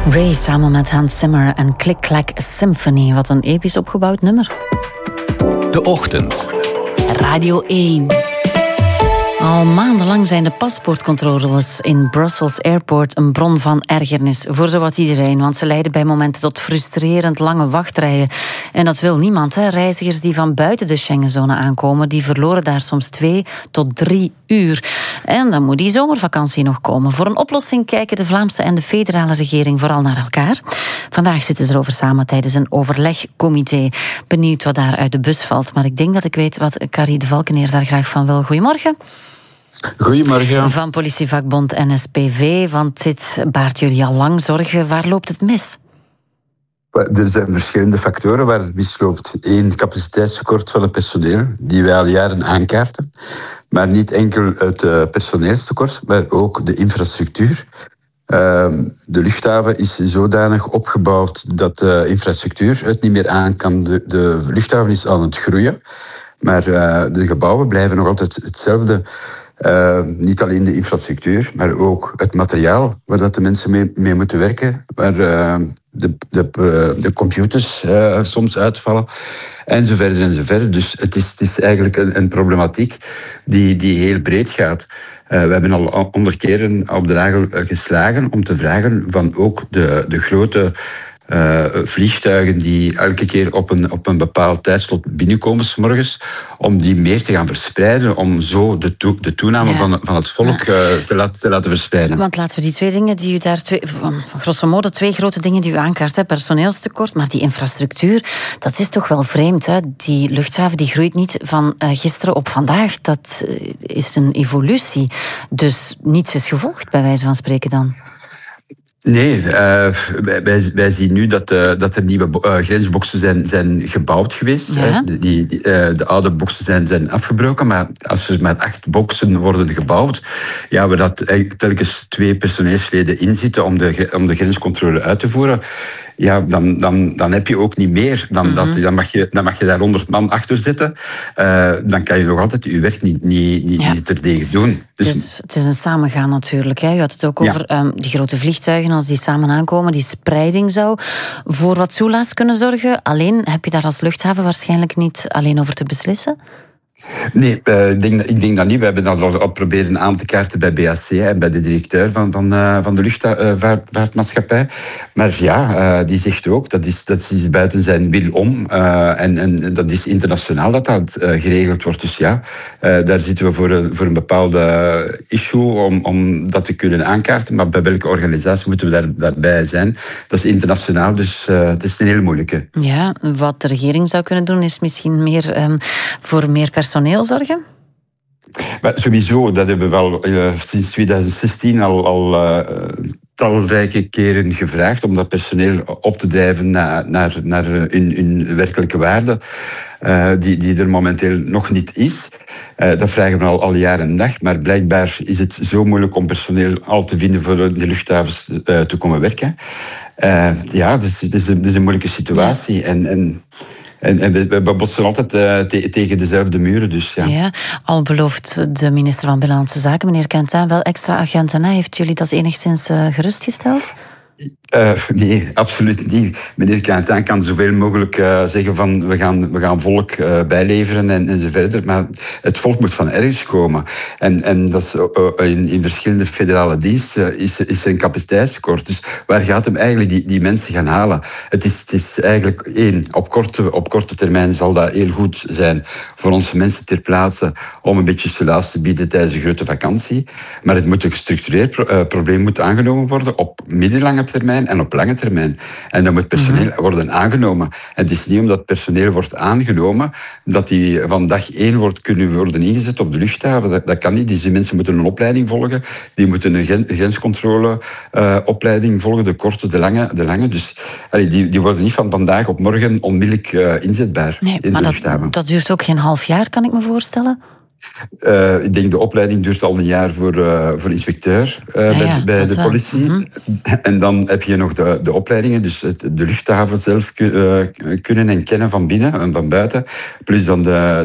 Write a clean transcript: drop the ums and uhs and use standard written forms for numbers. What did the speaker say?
Ray samen met Hans Zimmer en Click Clack Symphony. Wat een episch opgebouwd nummer. De Ochtend. Radio 1. Al maandenlang zijn de paspoortcontroles in Brussels Airport een bron van ergernis voor zowat iedereen, want ze leiden bij momenten tot frustrerend lange wachtrijen. En dat wil niemand, hè. Reizigers die van buiten de Schengenzone aankomen, die verloren daar soms 2 tot 3 uur. En dan moet die zomervakantie nog komen. Voor een oplossing kijken de Vlaamse en de federale regering vooral naar elkaar. Vandaag zitten ze erover samen tijdens een overlegcomité. Benieuwd wat daar uit de bus valt, maar ik denk dat ik weet wat Carrie de Valkeneer daar graag van wil. Goedemorgen. Goedemorgen. Van politievakbond NSPV, want dit baart jullie al lang zorgen. Waar loopt het mis? Er zijn verschillende factoren waar het misloopt. 1, capaciteitstekort van het personeel, die wij al jaren aankaarten. Maar niet enkel het personeelstekort, maar ook de infrastructuur. De luchthaven is zodanig opgebouwd dat de infrastructuur het niet meer aan kan. De luchthaven is aan het groeien, maar de gebouwen blijven nog altijd hetzelfde. Niet alleen de infrastructuur, maar ook het materiaal waar dat de mensen mee moeten werken, waar de computers soms uitvallen, enzovoort. Dus het is eigenlijk een problematiek die heel breed gaat. We hebben al 100 keren op de nagel geslagen om te vragen van ook de grote vliegtuigen die elke keer op een bepaald tijdslot binnenkomen 's morgens, om die meer te gaan verspreiden, om zo de toename van het volk te laten verspreiden. Want laten we die 2 dingen die u daar, grosso modo 2 grote dingen die u aankaart, hè, personeelstekort, maar die infrastructuur, dat is toch wel vreemd, hè? Die luchthaven die groeit niet van gisteren op vandaag, dat is een evolutie. Dus niets is gevolgd, bij wijze van spreken dan. Nee, wij zien nu dat er nieuwe grensboxen zijn gebouwd geweest. Ja. De oude boxen zijn afgebroken, maar als er maar 8 boxen worden gebouwd, waar dat telkens 2 personeelsleden in zitten om de grenscontrole uit te voeren, dan heb je ook niet meer. Dan mag je daar 100 man achter zetten. Dan kan je nog altijd je werk niet terdege doen. Dus het is een samengaan natuurlijk. Hè. U had het ook over die grote vliegtuigen, als die samen aankomen, die spreiding zou voor wat soelaas kunnen zorgen. Alleen heb je daar als luchthaven waarschijnlijk niet alleen over te beslissen? Nee, ik denk dat niet. We hebben dat al proberen aan te kaarten bij BAC en bij de directeur van de luchtvaartmaatschappij. Maar die zegt ook, dat is buiten zijn wil om. En dat is internationaal dat geregeld wordt. Dus daar zitten we voor een bepaalde issue om dat te kunnen aankaarten. Maar bij welke organisatie moeten we daarbij zijn? Dat is internationaal, dus het is een hele moeilijke. Ja, wat de regering zou kunnen doen is misschien meer voor meer personeel zorgen? Maar sowieso, dat hebben we al sinds 2016 al talrijke keren gevraagd om dat personeel op te drijven naar hun werkelijke waarde, die er momenteel nog niet is. Dat vragen we al jaar en dag, maar blijkbaar is het zo moeilijk om personeel al te vinden voor de luchthavens te komen werken. Het is een moeilijke situatie. En we botsen altijd tegen dezelfde muren. Dus, Ja, al belooft de minister van Binnenlandse Zaken, meneer Quentin, wel extra agenten. Heeft jullie dat enigszins gerustgesteld? Nee, absoluut niet. Meneer Quentin kan zoveel mogelijk zeggen van we gaan volk bijleveren enzovoort. Maar het volk moet van ergens komen. En dat is, in verschillende federale diensten is er een capaciteitstekort. Dus waar gaat hem eigenlijk die mensen gaan halen? Het is eigenlijk 1, op korte termijn zal dat heel goed zijn voor onze mensen ter plaatse om een beetje soelaas te bieden tijdens de grote vakantie. Maar het moet een gestructureerd probleem moeten aangenomen worden op middellange termijn en op lange termijn. En dan moet personeel worden aangenomen. En het is niet omdat personeel wordt aangenomen dat die van dag 1 kunnen worden ingezet op de luchthaven. Dat kan niet. Die mensen moeten een opleiding volgen. Die moeten een grenscontroleopleiding volgen. De korte, de lange. Dus die worden niet van vandaag op morgen onmiddellijk inzetbaar in de luchthaven. Dat duurt ook geen half jaar, kan ik me voorstellen? Ik denk de opleiding duurt al een jaar voor inspecteur bij de politie. En dan heb je nog de opleidingen, dus de luchthaven zelf kunnen en kennen van binnen en van buiten. Plus dan